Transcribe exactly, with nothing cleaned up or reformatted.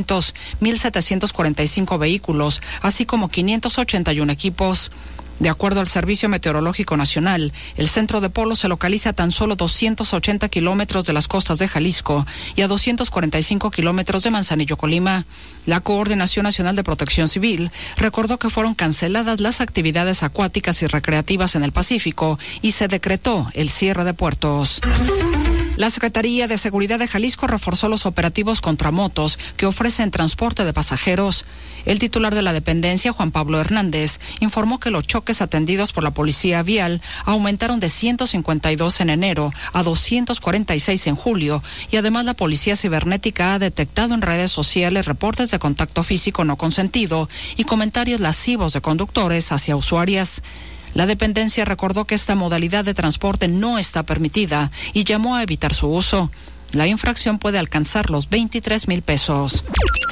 alimentos, mil setecientos cuarenta y cinco vehículos, así como quinientos ochenta y uno equipos. De acuerdo al Servicio Meteorológico Nacional, el centro de Polo se localiza a tan solo doscientos ochenta kilómetros de las costas de Jalisco y a doscientos cuarenta y cinco kilómetros de Manzanillo, Colima. La Coordinación Nacional de Protección Civil recordó que fueron canceladas las actividades acuáticas y recreativas en el Pacífico y se decretó el cierre de puertos. La Secretaría de Seguridad de Jalisco reforzó los operativos contra motos que ofrecen transporte de pasajeros. El titular de la dependencia, Juan Pablo Hernández, informó que los choques atendidos por la Policía Vial aumentaron de ciento cincuenta y dos en enero a doscientos cuarenta y seis en julio, y además la Policía Cibernética ha detectado en redes sociales reportes de contacto físico no consentido y comentarios lascivos de conductores hacia usuarias. La dependencia recordó que esta modalidad de transporte no está permitida y llamó a evitar su uso. La infracción puede alcanzar los veintitrés mil pesos.